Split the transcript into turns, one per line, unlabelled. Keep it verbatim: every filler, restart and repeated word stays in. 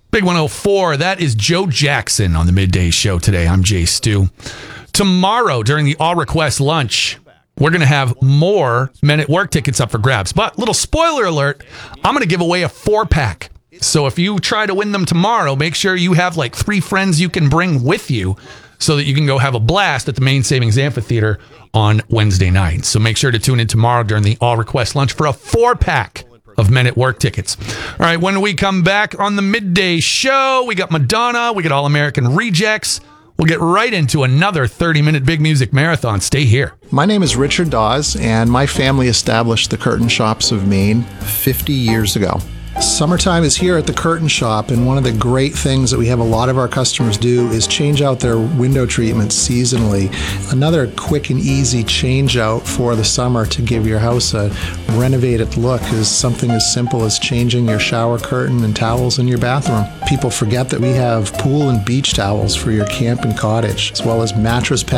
Big one oh four, that is Joe Jackson on the Midday Show today. I'm Jay Stu. Tomorrow, during the All Request Lunch, we're going to have more Men at Work tickets up for grabs. But, little spoiler alert, I'm going to give away a four-pack. So if you try to win them tomorrow, make sure you have like three friends you can bring with you so that you can go have a blast at the Main Savings Amphitheater on Wednesday night. So make sure to tune in tomorrow during the All Request Lunch for a four-pack of Men at Work tickets. All right, when we come back on the Midday Show, we got Madonna, we got All American Rejects. We'll get right into another thirty-minute big music marathon. Stay here.
My name is Richard Dawes, and my family established the Curtain Shops of Maine fifty years ago. Summertime is here at the Curtain Shop, and one of the great things that we have a lot of our customers do is change out their window treatments seasonally. Another quick and easy change out for the summer to give your house a renovated look is something as simple as changing your shower curtain and towels in your bathroom. People forget that we have pool and beach towels for your camp and cottage, as well as mattress pads